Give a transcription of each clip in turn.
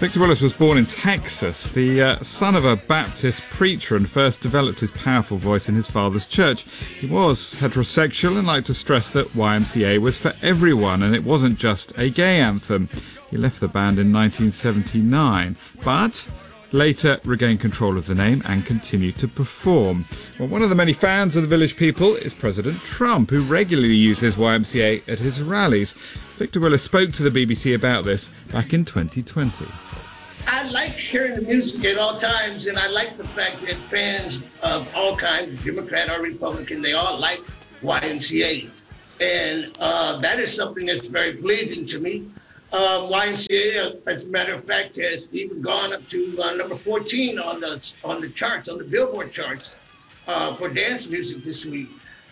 Victor Willis was born in Texas, the son of a Baptist preacher, and first developed his powerful voice in his father's church. He was heterosexual and liked to stress that YMCA was for everyone and it wasn't just a gay anthem. He left the band in 1979, but later regained control of the name and continued to perform. Well, one of the many fans of the Village People is President Trump, who regularly uses YMCA at his rallies. Victor Willis spoke to the BBC about this back in 2020. I like hearing the music at all times, and I like the fact that fans of all kinds, Democrat or Republican, they all like YMCA. And that is something that's very pleasing to me. YMCA, as a matter of fact, has even gone up to number 14 on the charts, on the Billboard charts for dance music this week.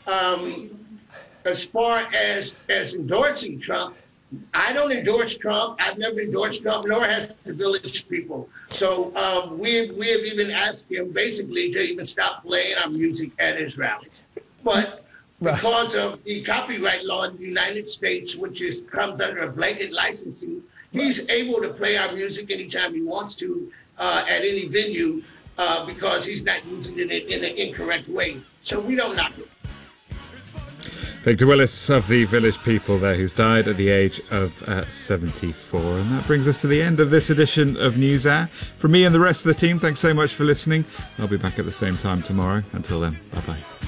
As far as endorsing Trump, I don't endorse Trump. I've never endorsed Trump, nor has the Village People. So we have even asked him basically to even stop playing our music at his rallies. But because of the copyright law in the United States, which comes under a blanket licensing, he's able to play our music anytime he wants to at any venue because he's not using it in an incorrect way. So we don't knock it. Victor Willis of the Village People there, who's died at the age of 74. And that brings us to the end of this edition of NewsHour. From me and the rest of the team, thanks so much for listening. I'll be back at the same time tomorrow. Until then, bye-bye.